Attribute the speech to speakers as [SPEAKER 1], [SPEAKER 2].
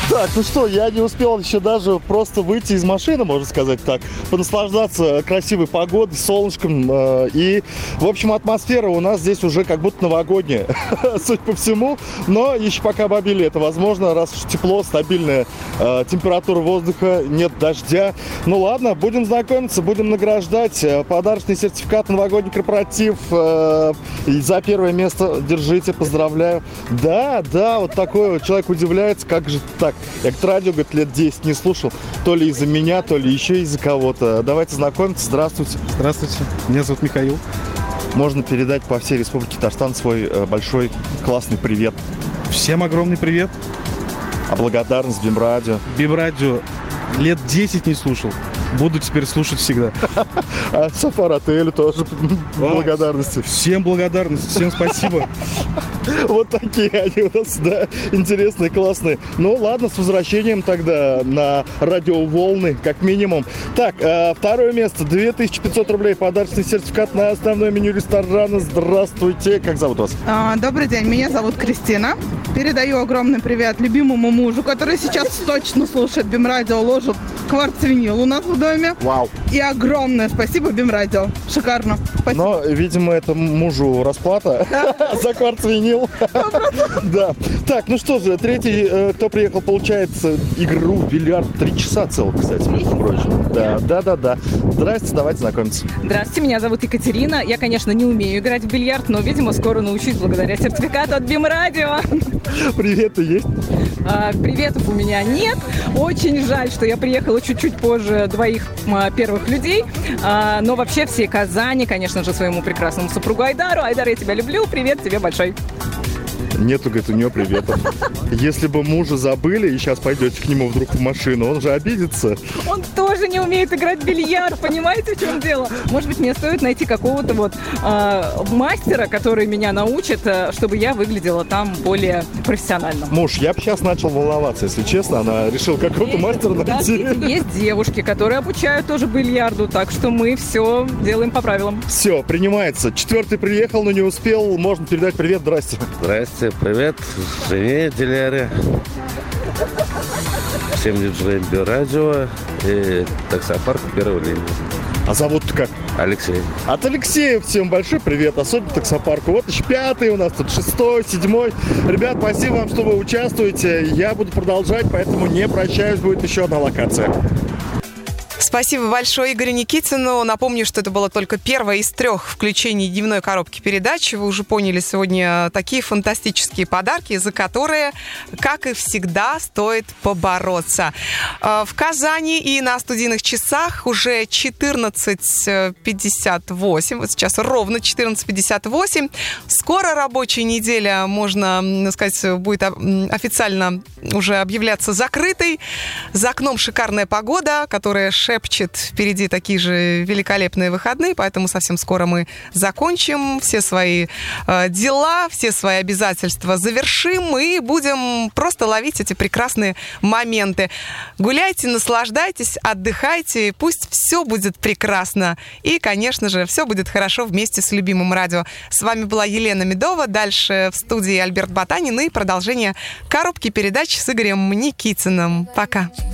[SPEAKER 1] Так, ну что, я не успел еще даже просто выйти из машины, можно сказать так, понаслаждаться красивой погодой, солнышком. И, в общем, атмосфера у нас здесь уже как будто новогодняя, судя по всему. Но еще пока бабили это возможно, раз уж тепло, стабильная температура воздуха, нет дождя. Ну ладно, будем знакомиться, будем награждать. Подарочный сертификат на новогодний корпоратив. И за первое место держите, поздравляю. Да, вот такой вот человек удивляется, как же так. Я к радио, говорит, лет 10 не слушал. То ли из-за меня, то ли еще из-за кого-то. Давайте знакомиться. Здравствуйте.
[SPEAKER 2] Здравствуйте. Меня зовут Михаил.
[SPEAKER 1] Можно передать по всей республике Татарстан свой большой классный привет.
[SPEAKER 2] Всем огромный привет.
[SPEAKER 1] А благодарность Бимрадио.
[SPEAKER 2] Бимрадио лет 10 не слушал. Буду теперь слушать всегда.
[SPEAKER 1] А Сафар-отелю тоже благодарности.
[SPEAKER 2] Всем благодарности, всем спасибо.
[SPEAKER 1] Вот такие они у нас, да, интересные, классные. Ну ладно, с возвращением тогда на радиоволны, как минимум. Так, второе место, 2500 рублей, подарочный сертификат на основное меню ресторана. Здравствуйте, как зовут вас?
[SPEAKER 3] Добрый день, меня зовут Кристина. Передаю огромный привет любимому мужу, который сейчас точно слушает Бимрадио, ложит кварц-винил у нас в доме.
[SPEAKER 1] Вау.
[SPEAKER 3] И огромное спасибо Бимрадио. Шикарно. Спасибо.
[SPEAKER 1] Но, видимо, это мужу расплата за кварц-винил. Да. Так, ну что же, третий, кто приехал, получается, игру в бильярд 3 часа целых, кстати, между прочим. Да. Здрасте, давайте знакомиться.
[SPEAKER 4] Здравствуйте, меня зовут Екатерина. Я, конечно, не умею играть в бильярд, но, видимо, скоро научусь благодаря сертификату от Бимрадио.
[SPEAKER 1] Приветы есть?
[SPEAKER 4] Приветов у меня нет. Очень жаль, что я приехала чуть-чуть позже двоих первых людей. Но вообще всей Казани, конечно же, своему прекрасному супругу Айдару. Айдар, я тебя люблю. Привет тебе большой.
[SPEAKER 1] Нету, говорит, у нее приветов. Если бы мужа забыли и сейчас пойдете к нему вдруг в машину, он же обидится.
[SPEAKER 4] Он тоже не умеет играть в бильярд, понимаете, в чем дело? Может быть, мне стоит найти какого-то вот мастера, который меня научит, чтобы я выглядела там более профессионально.
[SPEAKER 1] Муж, я бы сейчас начал волноваться, если честно. Она решила какого-то мастера найти.
[SPEAKER 4] Да, есть девушки, которые обучают тоже бильярду, так что мы все делаем по правилам.
[SPEAKER 1] Все, принимается. Четвертый приехал, но не успел. Можно передать привет. Здрасте.
[SPEAKER 5] Здрасте, привет жене Диляре, всем диджеям Бимрадио и таксопарку первой линии.
[SPEAKER 1] А зовут-то как?
[SPEAKER 5] Алексей.
[SPEAKER 1] От Алексея всем большой привет, особенно таксопарку. Вот еще 5-й у нас тут, 6-й, 7-й. Ребят, спасибо вам, что вы участвуете. Я буду продолжать, поэтому не прощаюсь, будет еще одна локация.
[SPEAKER 6] Спасибо большое Игорю Никитину. Напомню, что это было только первое из 3 включений дневной коробки передач. Вы уже поняли, сегодня такие фантастические подарки, за которые, как и всегда, стоит побороться. В Казани и на студийных часах уже 14:58. Вот сейчас ровно 14:58. Скоро рабочая неделя, можно сказать, будет официально уже объявляться закрытой. За окном шикарная погода, которая шепчет впереди такие же великолепные выходные, поэтому совсем скоро мы закончим все свои дела, все свои обязательства завершим и будем просто ловить эти прекрасные моменты. Гуляйте, наслаждайтесь, отдыхайте, пусть все будет прекрасно. И, конечно же, все будет хорошо вместе с любимым радио. С вами была Елена Медова. Дальше в студии Альберт Ботанин и продолжение коробки передач с Игорем Никитиным. Пока.